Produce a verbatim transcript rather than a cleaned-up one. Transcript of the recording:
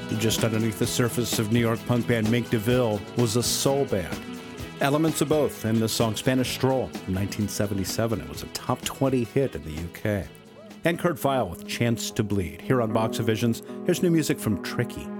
Just underneath the surface of New York punk band Mink DeVille was a soul band. Elements of both in the song Spanish Stroll from nineteen seventy-seven. It was a top twenty hit in the U K. And Kurt Vile with Chance to Bleed. Here on Box of Visions, here's new music from Tricky.